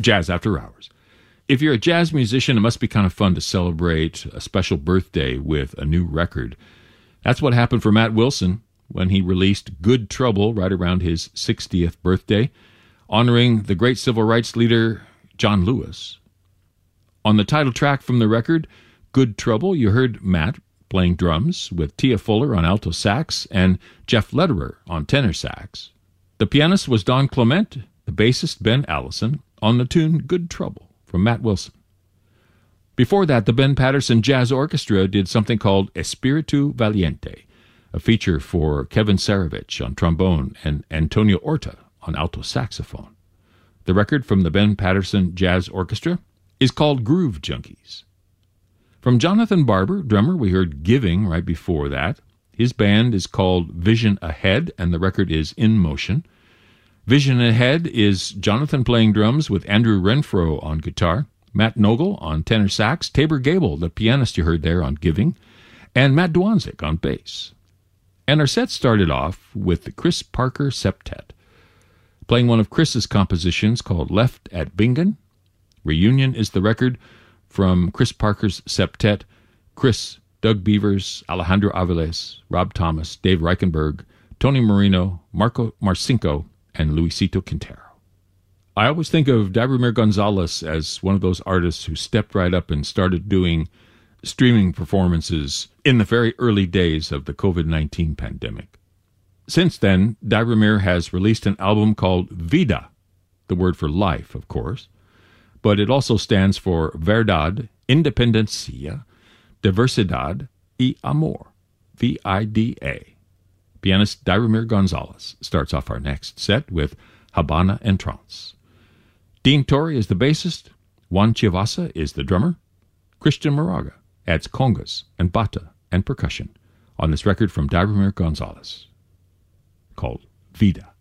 Jazz After Hours. If you're a jazz musician, it must be kind of fun to celebrate a special birthday with a new record. That's what happened for Matt Wilson when he released Good Trouble right around his 60th birthday, honoring the great civil rights leader John Lewis. On the title track from the record, Good Trouble, you heard Matt playing drums with Tia Fuller on alto sax and Jeff Lederer on tenor sax. The pianist was Don Clement, the bassist Ben Allison, on the tune Good Trouble from Matt Wilson. Before that, the Ben Patterson Jazz Orchestra did something called Espiritu Valiente, a feature for Kevin Sarovich on trombone and Antonio Orta on alto saxophone. The record from the Ben Patterson Jazz Orchestra is called Groove Junkies. From Jonathan Barber, drummer, we heard Giving right before that. His band is called Vision Ahead, and the record is In Motion. Vision Ahead is Jonathan playing drums with Andrew Renfro on guitar, Matt Nogel on tenor sax, Tabor Gable, the pianist you heard there, on Giving, and Matt Dwanzik on bass. And our set started off with the Chris Parker Septet, playing one of Chris's compositions called Left at Bingen. Reunion is the record from Chris Parker's Septet. Chris, Doug Beavers, Alejandro Aviles, Rob Thomas, Dave Reichenberg, Tony Marino, Marco Marcinko, and Luisito Quintero. I always think of Dairumir Gonzalez as one of those artists who stepped right up and started doing streaming performances in the very early days of the COVID-19 pandemic. Since then, Dairumir has released an album called Vida, the word for life, of course, but it also stands for Verdad, Independencia, Diversidad y Amor, VIDA. Pianist Dairumir Gonzalez starts off our next set with Habana en Trance. Dean Torrey is the bassist, Juan Chivasa is the drummer, Christian Moraga adds congas and bata and percussion on this record from Dairumir Gonzalez called Vida.